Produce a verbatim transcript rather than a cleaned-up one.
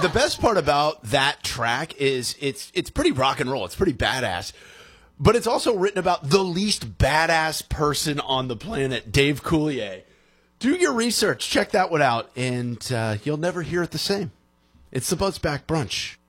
the best part about that track is it's it's pretty rock and roll. It's pretty badass. But it's also written about the least badass person on the planet, Dave Coulier. Do your research. Check that one out, and uh, you'll never hear it the same. It's the Buzz Back Brunch.